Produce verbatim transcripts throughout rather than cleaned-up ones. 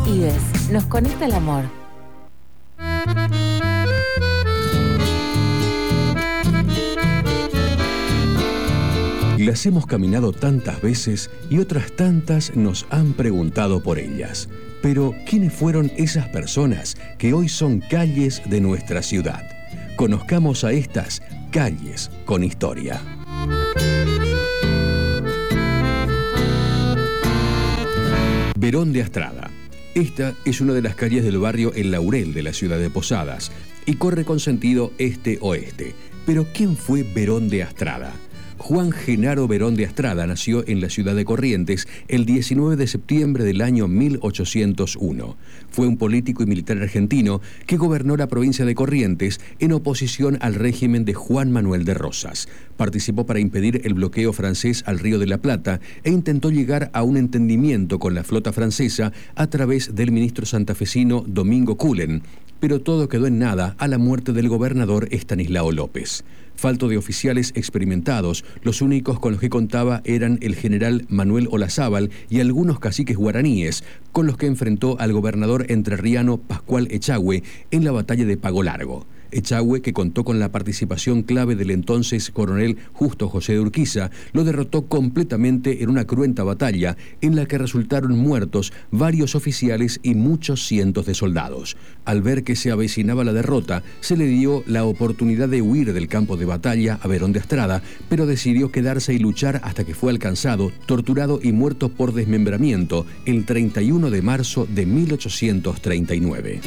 IDES, nos conecta el amor. Las hemos caminado tantas veces y otras tantas nos han preguntado por ellas. Pero, ¿quiénes fueron esas personas que hoy son calles de nuestra ciudad? Conozcamos a estas calles con historia. Verón de Astrada. Esta es una de las calles del barrio El Laurel de la ciudad de Posadas y corre con sentido este-oeste. Pero ¿quién fue Verón de Astrada? Juan Genaro Verón de Astrada nació en la ciudad de Corrientes el diecinueve de septiembre del año mil ochocientos uno. Fue un político y militar argentino que gobernó la provincia de Corrientes en oposición al régimen de Juan Manuel de Rosas. Participó para impedir el bloqueo francés al Río de la Plata e intentó llegar a un entendimiento con la flota francesa a través del ministro santafesino Domingo Cullen, pero todo quedó en nada a la muerte del gobernador Estanislao López. Falto de oficiales experimentados, los únicos con los que contaba eran el general Manuel Olazábal y algunos caciques guaraníes, con los que enfrentó al gobernador entrerriano Pascual Echagüe en la batalla de Pago Largo. Echagüe, que contó con la participación clave del entonces coronel Justo José de Urquiza, lo derrotó completamente en una cruenta batalla en la que resultaron muertos varios oficiales y muchos cientos de soldados. Al ver que se avecinaba la derrota, se le dio la oportunidad de huir del campo de batalla a Verón de Astrada, pero decidió quedarse y luchar hasta que fue alcanzado, torturado y muerto por desmembramiento el treinta y uno de marzo de mil ochocientos treinta y nueve.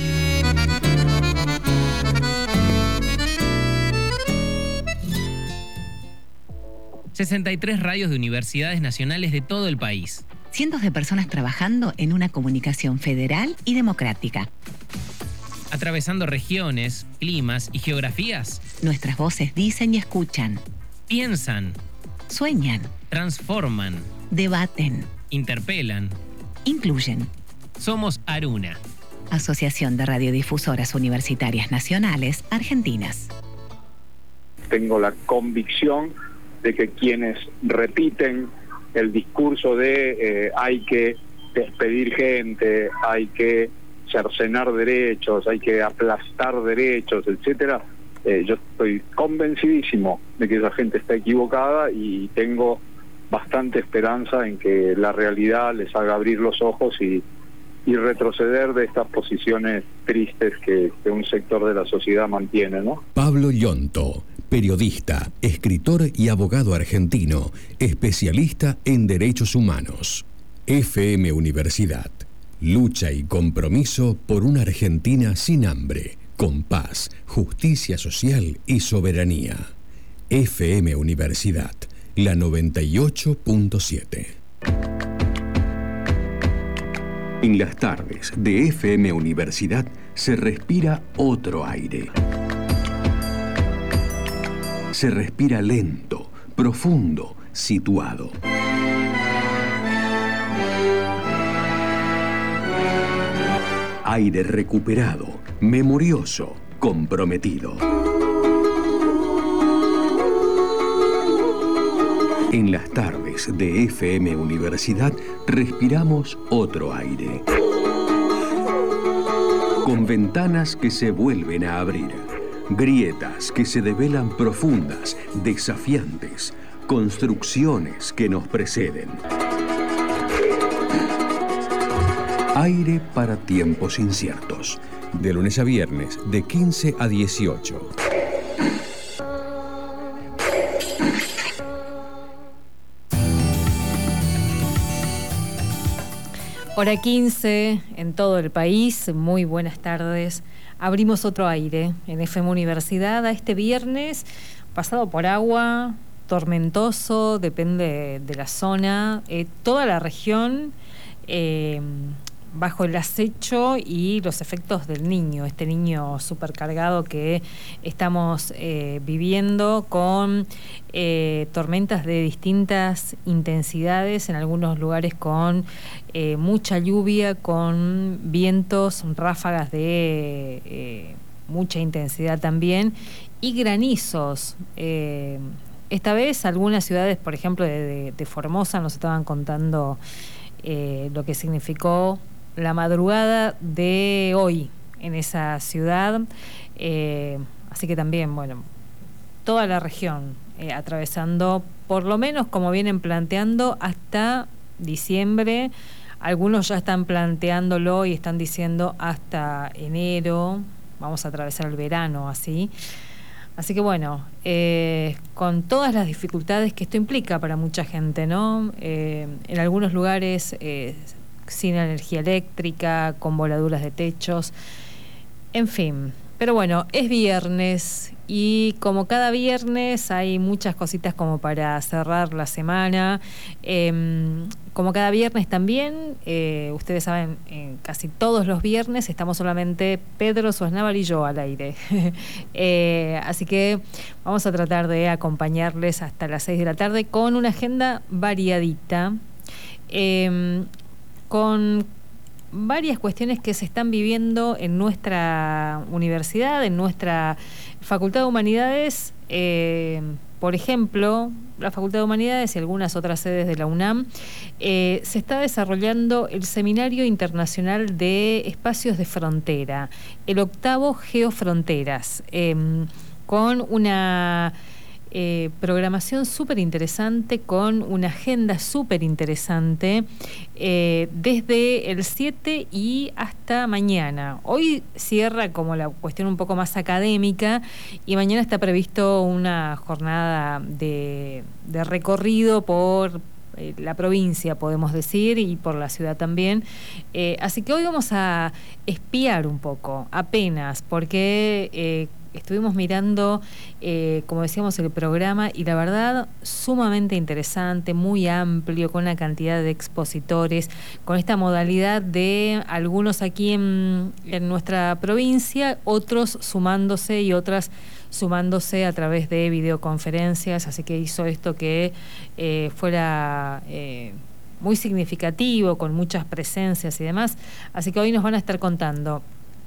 sesenta y tres radios de universidades nacionales de todo el país. Cientos de personas trabajando en una comunicación federal y democrática. Atravesando regiones, climas y geografías. Nuestras voces dicen y escuchan. Piensan. Sueñan. Transforman. Debaten. Interpelan. Incluyen. Somos Aruna. Asociación de Radiodifusoras Universitarias Nacionales Argentinas. Tengo la convicción de que quienes repiten el discurso de eh, hay que despedir gente, hay que cercenar derechos, hay que aplastar derechos, etcétera, eh, yo estoy convencidísimo de que esa gente está equivocada y tengo bastante esperanza en que la realidad les haga abrir los ojos y, y retroceder de estas posiciones tristes que, que un sector de la sociedad mantiene, ¿no? Pablo Yonto, periodista, escritor y abogado argentino, especialista en derechos humanos. F M Universidad. Lucha y compromiso por una Argentina sin hambre, con paz, justicia social y soberanía. F M Universidad, la noventa y ocho punto siete. En las tardes de F M Universidad se respira otro aire. Se respira lento, profundo, situado. Aire recuperado, memorioso, comprometido. En las tardes de F M Universidad respiramos otro aire. Con ventanas que se vuelven a abrir. Grietas que se develan profundas, desafiantes, construcciones que nos preceden. Aire para tiempos inciertos. De lunes a viernes, de quince a dieciocho. Hora quince en todo el país. Muy buenas tardes. Abrimos otro aire en F M Universidad a este viernes, pasado por agua, tormentoso, depende de la zona. Eh, toda la región eh, bajo el acecho y los efectos del niño, este niño supercargado que estamos eh, viviendo con eh, tormentas de distintas intensidades, en algunos lugares con eh, mucha lluvia, con vientos, ráfagas de eh, mucha intensidad también, y granizos. Eh, esta vez algunas ciudades, por ejemplo, de, de, de Formosa, nos estaban contando eh, lo que significó la madrugada de hoy en esa ciudad. Eh, así que también, bueno, toda la región eh, atravesando, por lo menos como vienen planteando, hasta diciembre. Algunos ya están planteándolo y están diciendo hasta enero, vamos a atravesar el verano así. Así que bueno, eh, con todas las dificultades que esto implica para mucha gente, ¿no? Eh, en algunos lugares eh, sin energía eléctrica, con voladuras de techos, en fin. Pero bueno, es viernes y como cada viernes hay muchas cositas como para cerrar la semana. Eh, como cada viernes también, eh, ustedes saben, en casi todos los viernes estamos solamente Pedro Sosnávar y yo al aire. eh, así que vamos a tratar de acompañarles hasta las seis de la tarde con una agenda variadita, eh, con varias cuestiones que se están viviendo en nuestra universidad, en nuestra Facultad de Humanidades. Eh, por ejemplo, la Facultad de Humanidades y algunas otras sedes de la UNAM, eh, se está desarrollando el Seminario Internacional de Espacios de Frontera, el octavo Geofronteras, eh, con una Eh, programación súper interesante, con una agenda súper interesante, eh, desde el siete y hasta mañana. Hoy cierra como la cuestión un poco más académica y mañana está previsto una jornada de, de recorrido por eh, la provincia, podemos decir, y por la ciudad también. Eh, así que hoy vamos a espiar un poco, apenas, porque Eh, estuvimos mirando, eh, como decíamos, el programa y la verdad sumamente interesante, muy amplio, con una cantidad de expositores, con esta modalidad de algunos aquí en, en nuestra provincia, otros sumándose y otras sumándose a través de videoconferencias, así que hizo esto que eh, fuera eh, muy significativo, con muchas presencias y demás. Así que hoy nos van a estar contando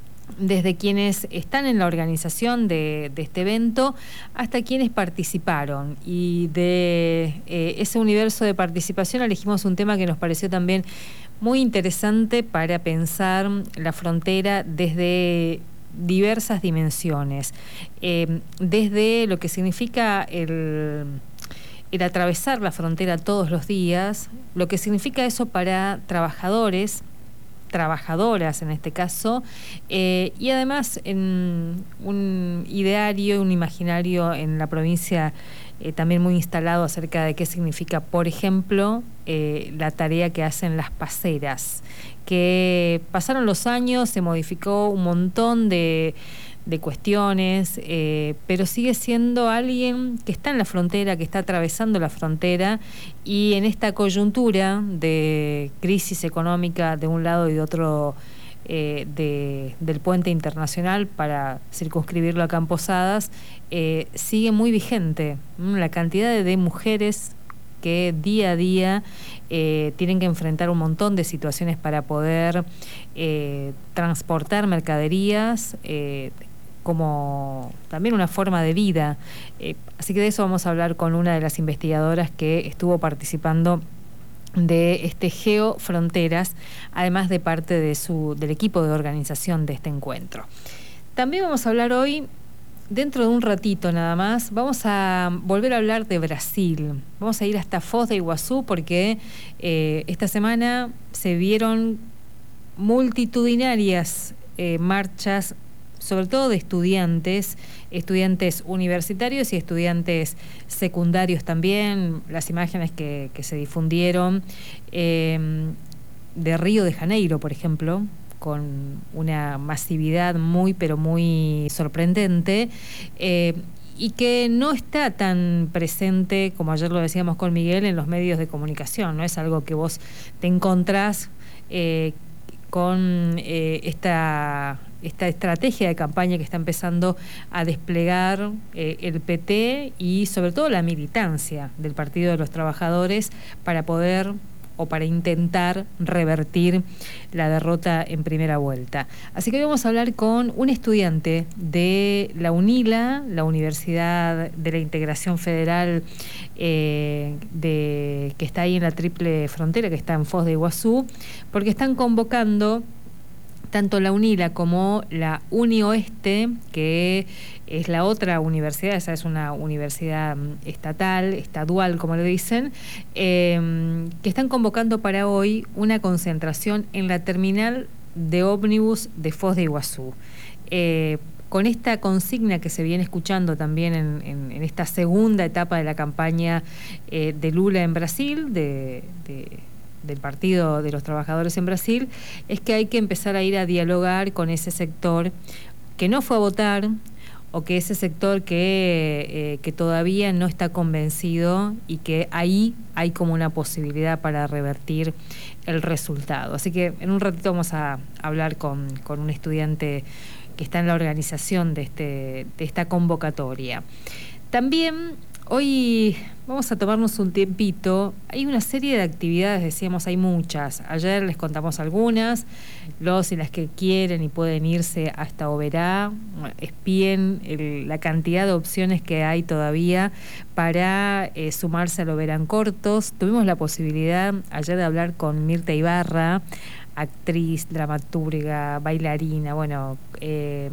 desde quienes están en la organización de, de este evento hasta quienes participaron, y de eh, ese universo de participación elegimos un tema que nos pareció también muy interesante para pensar la frontera desde diversas dimensiones, eh, desde lo que significa el, el atravesar la frontera todos los días, lo que significa eso para trabajadores, trabajadoras en este caso, eh, y además en un ideario, un imaginario en la provincia eh, también muy instalado acerca de qué significa, por ejemplo, eh, la tarea que hacen las paseras, que pasaron los años, se modificó un montón de de cuestiones, eh, pero sigue siendo alguien que está en la frontera, que está atravesando la frontera, y en esta coyuntura de crisis económica de un lado y de otro eh, de, del puente internacional, para circunscribirlo acá en Posadas, eh, sigue muy vigente ¿m? la cantidad de, de mujeres que día a día eh, tienen que enfrentar un montón de situaciones para poder eh, transportar mercaderías, eh, como también una forma de vida. Eh, así que de eso vamos a hablar con una de las investigadoras que estuvo participando de este Geofronteras, además de parte de su, del equipo de organización de este encuentro. También vamos a hablar hoy, dentro de un ratito nada más, vamos a volver a hablar de Brasil. Vamos a ir hasta Foz de Iguazú porque eh, esta semana se vieron multitudinarias eh, marchas, sobre todo de estudiantes, estudiantes universitarios y estudiantes secundarios también. Las imágenes que, que se difundieron eh, de Río de Janeiro, por ejemplo, con una masividad muy, pero muy sorprendente, eh, y que no está tan presente, como ayer lo decíamos con Miguel, en los medios de comunicación. No es algo que vos te encontrás eh, con eh, esta... esta estrategia de campaña que está empezando a desplegar eh, el P T y sobre todo la militancia del Partido de los Trabajadores para poder o para intentar revertir la derrota en primera vuelta. Así que hoy vamos a hablar con un estudiante de la UNILA, la Universidad de la Integración Federal eh, de, que está ahí en la Triple Frontera, que está en Foz de Iguazú, porque están convocando tanto la UNILA como la UniOeste, que es la otra universidad, esa es una universidad estatal, estadual, como le dicen, eh, que están convocando para hoy una concentración en la terminal de ómnibus de Foz de Iguazú. Eh, con esta consigna que se viene escuchando también en, en, en esta segunda etapa de la campaña eh, de Lula en Brasil, de... de del Partido de los Trabajadores en Brasil, es que hay que empezar a ir a dialogar con ese sector que no fue a votar o que ese sector que, eh, que todavía no está convencido y que ahí hay como una posibilidad para revertir el resultado. Así que en un ratito vamos a hablar con, con un estudiante que está en la organización de, este, de esta convocatoria. También hoy vamos a tomarnos un tiempito. Hay una serie de actividades, decíamos, hay muchas. Ayer les contamos algunas. Los y las que quieren y pueden irse hasta Oberá, espíen el, la cantidad de opciones que hay todavía para eh, sumarse al Oberán Cortos. Tuvimos la posibilidad ayer de hablar con Mirta Ibarra, actriz, dramaturga, bailarina, bueno, eh,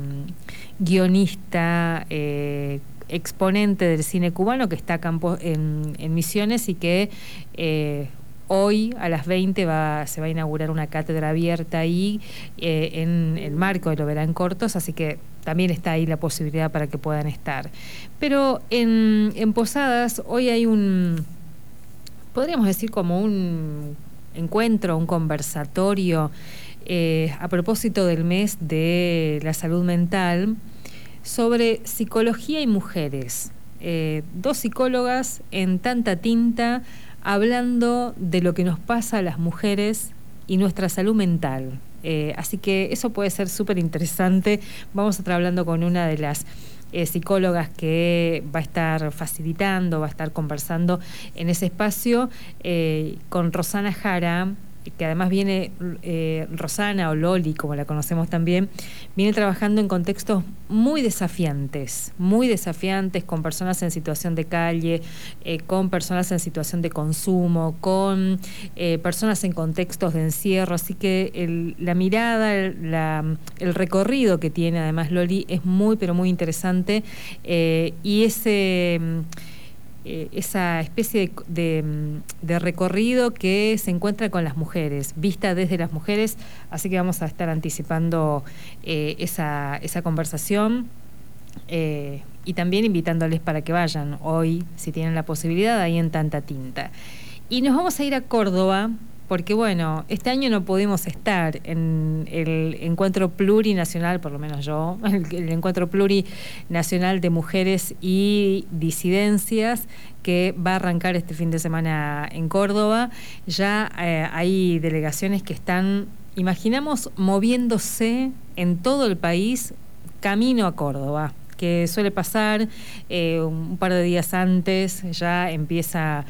guionista, eh, exponente del cine cubano, que está acá en, en Misiones y que eh, hoy a las veinte va, se va a inaugurar una cátedra abierta ahí eh, en el marco del Oberán Cortos, así que también está ahí la posibilidad para que puedan estar. Pero en, en Posadas hoy hay un, podríamos decir como un encuentro, un conversatorio eh, a propósito del mes de la salud mental, sobre psicología y mujeres. Eh, dos psicólogas en tanta tinta hablando de lo que nos pasa a las mujeres y nuestra salud mental. Eh, así que eso puede ser súper interesante. Vamos a estar hablando con una de las eh, psicólogas que va a estar facilitando, va a estar conversando en ese espacio, eh, con Rosana Jara, que además viene, eh, Rosana o Loli, como la conocemos también, viene trabajando en contextos muy desafiantes, muy desafiantes, con personas en situación de calle, eh, con personas en situación de consumo, con eh, personas en contextos de encierro, así que el, la mirada, el, la, el recorrido que tiene además Loli es muy, pero muy interesante, eh, y ese... Eh, esa especie de, de, de recorrido que se encuentra con las mujeres, vista desde las mujeres, así que vamos a estar anticipando eh, esa, esa conversación eh, y también invitándoles para que vayan hoy, si tienen la posibilidad, ahí en Tanta Tinta. Y nos vamos a ir a Córdoba, porque bueno, este año no pudimos estar en el encuentro plurinacional, por lo menos yo, el, el encuentro plurinacional de mujeres y disidencias, que va a arrancar este fin de semana en Córdoba. Ya eh, hay delegaciones que están, imaginamos, moviéndose en todo el país camino a Córdoba, que suele pasar eh, un par de días antes, ya empieza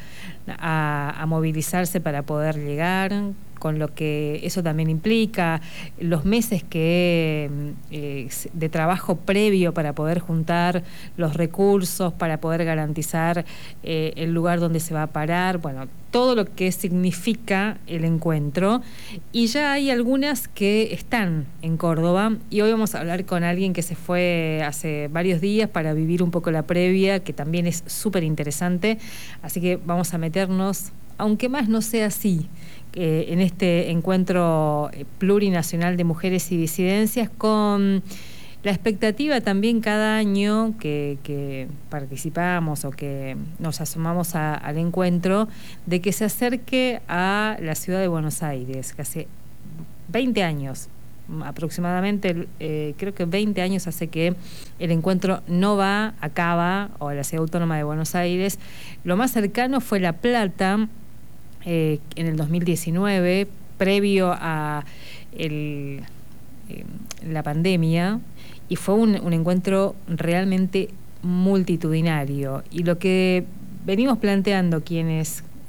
a, a movilizarse para poder llegar, con lo que eso también implica, los meses que eh, de trabajo previo para poder juntar los recursos, para poder garantizar eh, el lugar donde se va a parar, bueno, todo lo que significa el encuentro. Y ya hay algunas que están en Córdoba, y hoy vamos a hablar con alguien que se fue hace varios días para vivir un poco la previa, que también es súper interesante, así que vamos a meternos, aunque más no sea así, Eh, en este encuentro plurinacional de mujeres y disidencias, con la expectativa también cada año que, que participamos o que nos asomamos a, al encuentro, de que se acerque a la ciudad de Buenos Aires, que hace veinte años aproximadamente, eh, creo que veinte años hace que el encuentro no va a Cava o a la ciudad autónoma de Buenos Aires. Lo más cercano fue La Plata, Eh, en el dos mil diecinueve, previo a el, eh, la pandemia, y fue un, un encuentro realmente multitudinario. Y lo que venimos planteando quienes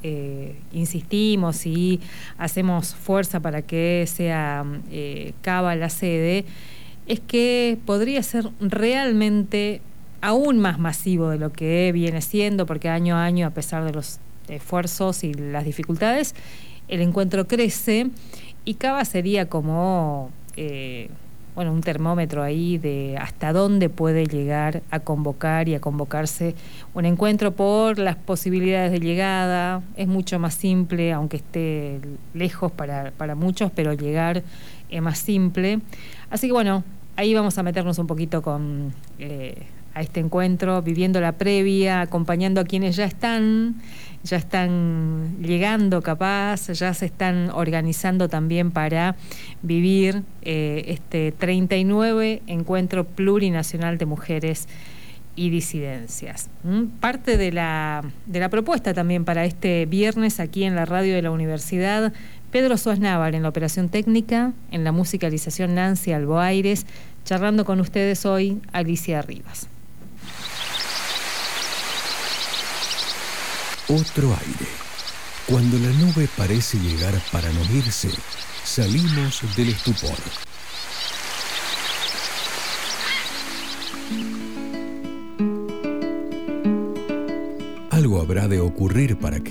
eh, insistimos y hacemos fuerza para que sea eh, Cava la sede, es que podría ser realmente aún más masivo de lo que viene siendo, porque año a año, a pesar de los esfuerzos y las dificultades, el encuentro crece y Cava sería como eh, bueno, un termómetro ahí de hasta dónde puede llegar a convocar y a convocarse un encuentro por las posibilidades de llegada. Es mucho más simple, aunque esté lejos para, para muchos, pero llegar es más simple. Así que bueno, ahí vamos a meternos un poquito con eh, a este encuentro, viviendo la previa, acompañando a quienes ya están, ya están llegando capaz, ya se están organizando también para vivir eh, este treinta y nueve Encuentro Plurinacional de Mujeres y Disidencias. ¿Mm? Parte de la, de la propuesta también para este viernes aquí en la radio de la Universidad, Pedro Suaznavar en la operación técnica, en la musicalización Nancy Alboaires, charlando con ustedes hoy Alicia Rivas. Otro aire. Cuando la nube parece llegar para no irse, salimos del estupor. Algo habrá de ocurrir para que